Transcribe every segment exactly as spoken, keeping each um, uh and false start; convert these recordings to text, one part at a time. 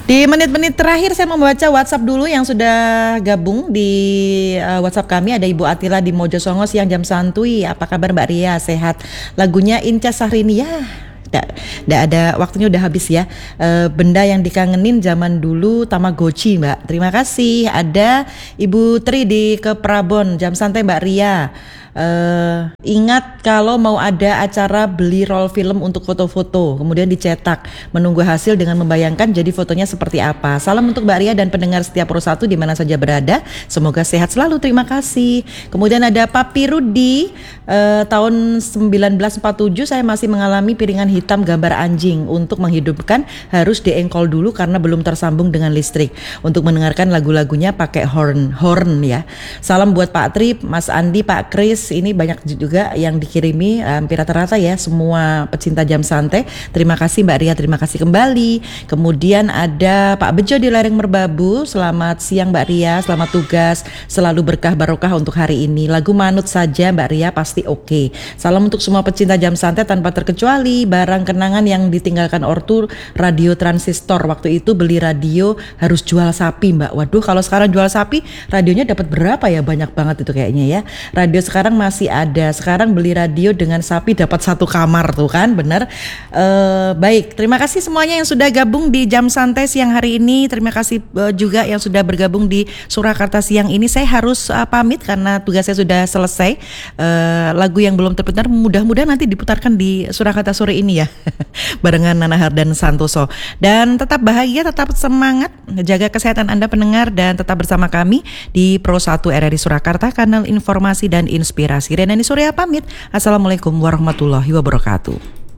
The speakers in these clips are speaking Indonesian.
Di menit-menit terakhir saya membaca WhatsApp dulu yang sudah gabung di uh, WhatsApp kami. Ada Ibu Atila di Mojosongo, siang jam santuy. Apa kabar Mbak Ria? Sehat. Lagunya Inca Sahrini ya. Nggak ada, waktunya udah habis ya. E, benda yang dikangenin zaman dulu Tamagotchi Mbak. Terima kasih. Ada Ibu Tri di Keprabon, jam santai Mbak Ria. Uh, ingat kalau mau ada acara beli roll film untuk foto-foto kemudian dicetak, menunggu hasil dengan membayangkan jadi fotonya seperti apa. Salam untuk Mbak Ria dan pendengar setiap Pro satu di mana saja berada, semoga sehat selalu, terima kasih. Kemudian ada Papi Rudi, uh, tahun sembilan belas empat puluh tujuh saya masih mengalami piringan hitam gambar anjing. Untuk menghidupkan harus diengkol dulu karena belum tersambung dengan listrik. Untuk mendengarkan lagu-lagunya pakai horn horn ya. Salam buat Pak Tri, Mas Andi, Pak Kris. Ini banyak juga yang dikirimi, hampir rata-rata ya, semua pecinta jam santai. Terima kasih Mbak Ria, terima kasih kembali. Kemudian ada Pak Bejo di Lereng Merbabu. Selamat siang Mbak Ria, selamat tugas, selalu berkah barokah untuk hari ini. Lagu Manut Saja Mbak Ria pasti oke. Okay. Salam untuk semua pecinta jam santai tanpa terkecuali. Barang kenangan yang ditinggalkan ortu, radio transistor. Waktu itu beli radio harus jual sapi Mbak. Waduh, kalau sekarang jual sapi radionya dapat berapa ya? Banyak banget itu kayaknya ya. Radio sekarang masih ada. Sekarang beli radio dengan sapi dapat satu kamar tuh kan, bener. Uh, baik, terima kasih semuanya yang sudah gabung di jam santai siang hari ini. Terima kasih uh, juga yang sudah bergabung di Surakarta siang ini. Saya harus uh, pamit karena tugas saya sudah selesai. Uh, lagu yang belum terputar mudah-mudahan nanti diputarkan di Surakarta sore ini ya, barengan Nana Hardan Santoso. Dan tetap bahagia, tetap semangat, jaga kesehatan Anda pendengar dan tetap bersama kami di Pro satu R R I Surakarta, kanal informasi dan inspirasi. Inspirasi. Renani Surya pamit. Assalamualaikum warahmatullahi wabarakatuh.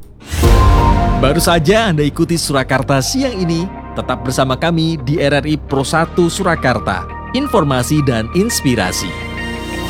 Baru saja Anda ikuti Surakarta siang ini. Tetap bersama kami di R R I Pro satu Surakarta. Informasi dan inspirasi.